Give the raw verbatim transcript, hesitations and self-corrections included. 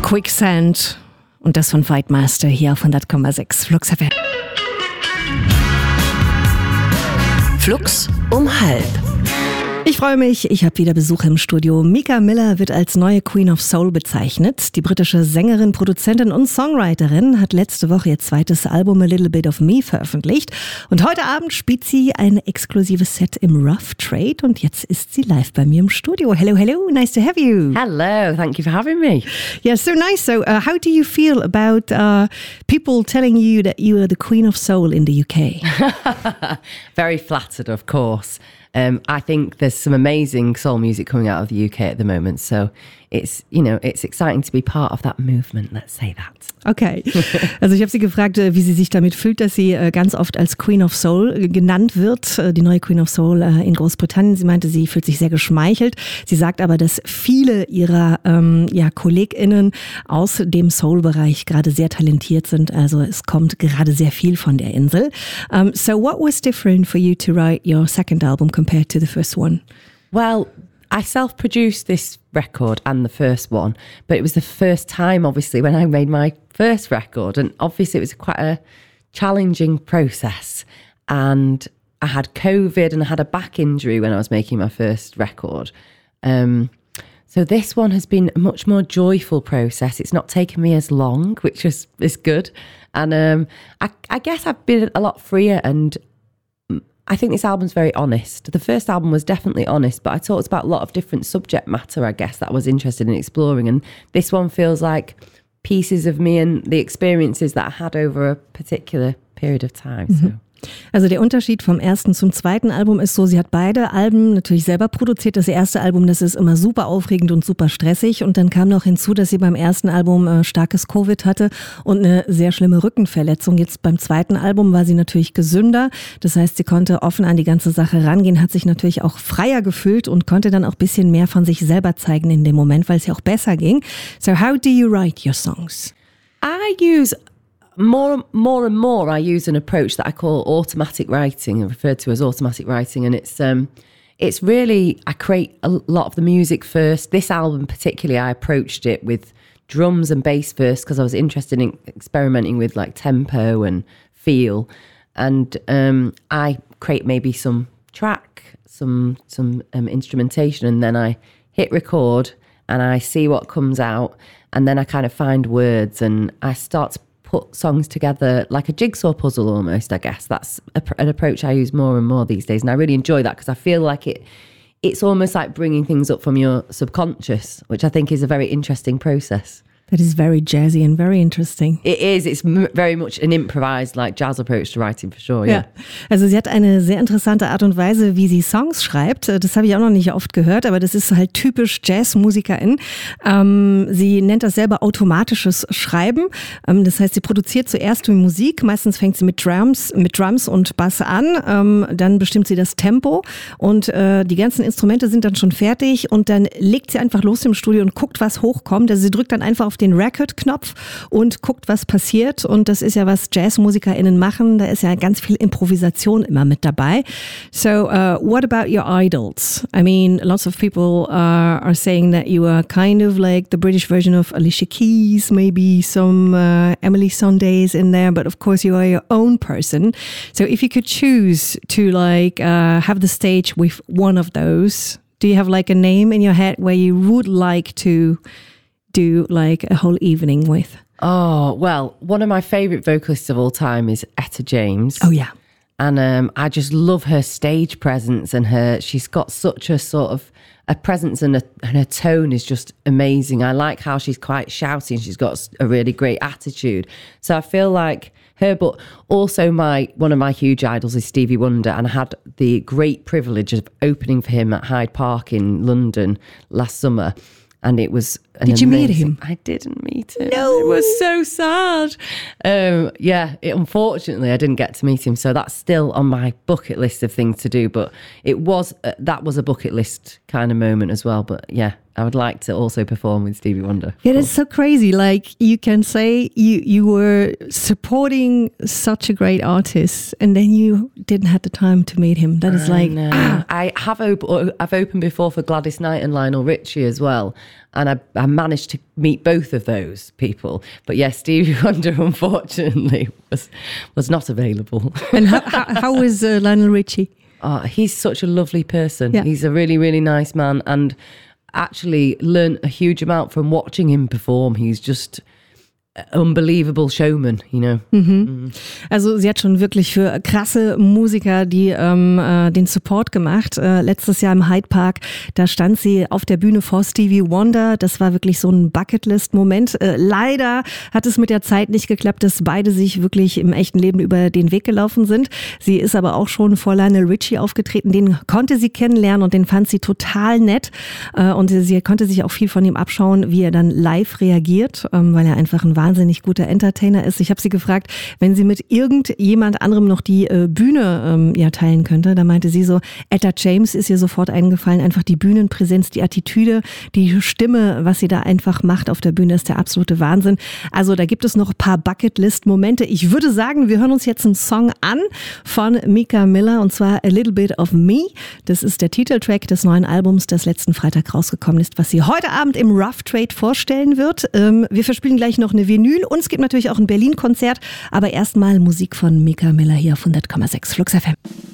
Quicksand und das von White Master hier auf hundert Komma sechs Flux F M. Flux um halb. Ich freue mich, ich habe wieder Besuch im Studio. Mika Miller wird als neue Queen of Soul bezeichnet. Die britische Sängerin, Produzentin und Songwriterin hat letzte Woche ihr zweites Album A Little Bit of Me veröffentlicht. Und heute Abend spielt sie ein exklusives Set im Rough Trade und jetzt ist sie live bei mir im Studio. Hello, hello, nice to have you. Hello, thank you for having me. Yeah, so nice. So uh, how do you feel about uh, people telling you that you are the Queen of Soul in the U K? Very flattered, of course. Um, I think there's some amazing soul music coming out of the U K at the moment, so it's, you know, it's exciting to be part of that movement, let's say that. Okay, also ich habe sie gefragt, wie sie sich damit fühlt, dass sie ganz oft als Queen of Soul genannt wird, die neue Queen of Soul in Großbritannien. Sie meinte, sie fühlt sich sehr geschmeichelt. Sie sagt aber, dass viele ihrer ähm, ja, KollegInnen aus dem Soul-Bereich gerade sehr talentiert sind. Also es kommt gerade sehr viel von der Insel. Um, so what was different for you to write your second album compared to the first one? Well, I self-produced this record and the first one, but it was the first time, obviously, when I made my first record, and obviously it was quite a challenging process, and I had COVID and I had a back injury when I was making my first record. Um, so this one has been a much more joyful process. It's not taken me as long, which is, is good, and um, I, I guess I've been a lot freer, and I think this album's very honest. The first album was definitely honest, but I talked about a lot of different subject matter, I guess, that I was interested in exploring. And this one feels like pieces of me and the experiences that I had over a particular period of time. So. Also der Unterschied vom ersten zum zweiten Album ist so, sie hat beide Alben natürlich selber produziert. Das erste Album, das ist immer super aufregend und super stressig. Und dann kam noch hinzu, dass sie beim ersten Album äh, starkes Covid hatte und eine sehr schlimme Rückenverletzung. Jetzt beim zweiten Album war sie natürlich gesünder. Das heißt, sie konnte offen an die ganze Sache rangehen, hat sich natürlich auch freier gefühlt und konnte dann auch ein bisschen mehr von sich selber zeigen in dem Moment, weil es ja auch besser ging. So how do you write your songs? I use... More, more and more, I use an approach that I call automatic writing, referred to as automatic writing, and it's um, it's really I create a lot of the music first. This album, particularly, I approached it with drums and bass first because I was interested in experimenting with like tempo and feel, and um, I create maybe some track, some some um, instrumentation, and then I hit record and I see what comes out, and then I kind of find words and I start to put songs together like a jigsaw puzzle almost, I guess. That's a, an approach I use more and more these days. And I really enjoy that because I feel like it it's almost like bringing things up from your subconscious, which I think is a very interesting process. That is very jazzy and very interesting. It is. It's m- very much an improvised, like jazz approach to writing for sure. Yeah. Ja, also sie hat eine sehr interessante Art und Weise, wie sie Songs schreibt. Das habe ich auch noch nicht oft gehört, aber das ist halt typisch Jazzmusikerin. Ähm, sie nennt das selber automatisches Schreiben. Ähm, das heißt, sie produziert zuerst die Musik. Meistens fängt sie mit Drums, mit Drums und Bass an. Ähm, dann bestimmt sie das Tempo und äh, die ganzen Instrumente sind dann schon fertig und dann legt sie einfach los im Studio und guckt, was hochkommt. Also sie drückt dann einfach auf den Record-Knopf und guckt, was passiert. Und das ist ja, was JazzmusikerInnen machen. Da ist ja ganz viel Improvisation immer mit dabei. So, uh, what about your idols? I mean, lots of people uh, are saying that you are kind of like the British version of Alicia Keys, maybe some uh, Emily Sondays in there, but of course you are your own person. So if you could choose to like uh, have the stage with one of those, do you have like a name in your head where you would like to do like a whole evening with? Oh, well, one of my favourite vocalists of all time is Etta James. Oh, yeah. And um, I just love her stage presence and her, she's got such a sort of, a presence and, a, and her tone is just amazing. I like how she's quite shouty and she's got a really great attitude. So I feel like her, but also my one of my huge idols is Stevie Wonder, and I had the great privilege of opening for him at Hyde Park in London last summer. And it was an Did you amazing, meet him? I didn't meet him. No. It was so sad. Um, yeah, it, unfortunately, I didn't get to meet him. So that's still on my bucket list of things to do. But it was, uh, that was a bucket list kind of moment as well. But yeah, I would like to also perform with Stevie Wonder. Yeah, that's so crazy. Like you can say you you were supporting such a great artist, and then you didn't have the time to meet him. That is like I, ah. I have op- I've opened before for Gladys Knight and Lionel Richie as well, and I, I managed to meet both of those people. But yes, Stevie Wonder unfortunately was was not available. And how how, how was uh, Lionel Richie? Oh, he's such a lovely person. Yeah. He's a really, really nice man, and actually learned a huge amount from watching him perform. He's just unbelievable showman, you know. Mhm. Also sie hat schon wirklich für krasse Musiker die ähm, äh, den Support gemacht. Äh, letztes Jahr im Hyde Park, da stand sie auf der Bühne vor Stevie Wonder. Das war wirklich so ein Bucketlist-Moment. Äh, leider hat es mit der Zeit nicht geklappt, dass beide sich wirklich im echten Leben über den Weg gelaufen sind. Sie ist aber auch schon vor Lionel Richie aufgetreten. Den konnte sie kennenlernen und den fand sie total nett. Äh, und sie, sie konnte sich auch viel von ihm abschauen, wie er dann live reagiert, ähm, weil er einfach ein wahnsinnig guter Entertainer ist. Ich habe sie gefragt, wenn sie mit irgendjemand anderem noch die äh, Bühne ähm, ja, teilen könnte. Da meinte sie so, Etta James ist ihr sofort eingefallen. Einfach die Bühnenpräsenz, die Attitüde, die Stimme, was sie da einfach macht auf der Bühne, ist der absolute Wahnsinn. Also da gibt es noch ein paar Bucketlist-Momente. Ich würde sagen, wir hören uns jetzt einen Song an von Mika Miller, und zwar A Little Bit of Me. Das ist der Titeltrack des neuen Albums, das letzten Freitag rausgekommen ist, was sie heute Abend im Rough Trade vorstellen wird. Ähm, wir verspielen gleich noch eine Vinyl. Und es gibt natürlich auch ein Berlin-Konzert, aber erstmal Musik von Mika Miller hier auf hundert Komma sechs Flux F M.